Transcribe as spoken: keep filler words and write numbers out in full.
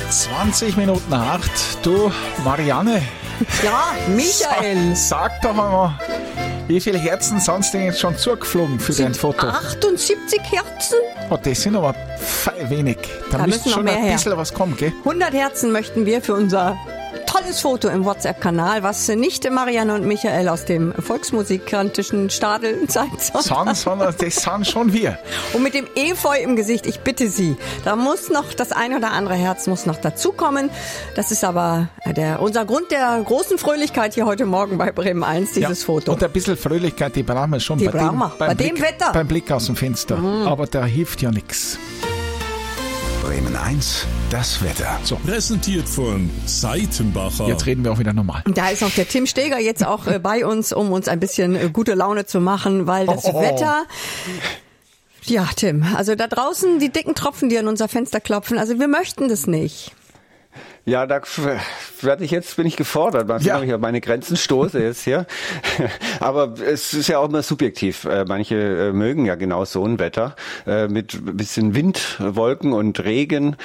zwanzig Minuten acht. Du, Marianne. Ja, Michael. Sag, sag doch einmal, wie viele Herzen sind denn jetzt schon zugeflogen für dein Foto? achtundsiebzig Herzen? Oh, das sind aber fein wenig. Da, Da müsste müssen noch schon mehr ein her. bisschen was kommen, gell? hundert Herzen möchten wir für unser tolles Foto im WhatsApp-Kanal, was nicht Marianne und Michael aus dem volksmusikantischen Stadel zeigt, Sind, sondern das sind schon wir. und mit dem Efeu im Gesicht, ich bitte Sie, da muss noch das ein oder andere Herz muss noch dazukommen. Das ist aber der, unser Grund der großen Fröhlichkeit hier heute Morgen bei Bremen eins, dieses Ja, Foto. Und ein bisschen Fröhlichkeit, die brauchen wir schon Die bei, brauchen dem, wir. beim Bei Blick, dem Wetter. Beim Blick aus dem Fenster. Mhm. Aber da hilft ja nichts. Bremen eins, das Wetter. So, Präsentiert von Seitenbacher. jetzt reden wir auch wieder normal. Da ist auch der Tim Steger jetzt auch äh, bei uns, um uns ein bisschen äh, gute Laune zu machen, weil das Oh, oh, oh. Wetter... Ja, Tim, also da draußen die dicken Tropfen, die an unser Fenster klopfen, also wir möchten das nicht. Ja, da werde ich jetzt, bin ich gefordert, weil Ja. ich an meine Grenzen stoße jetzt hier. Aber es ist ja auch immer subjektiv. Manche mögen ja genau so ein Wetter mit ein bisschen Wind, Wolken und Regen.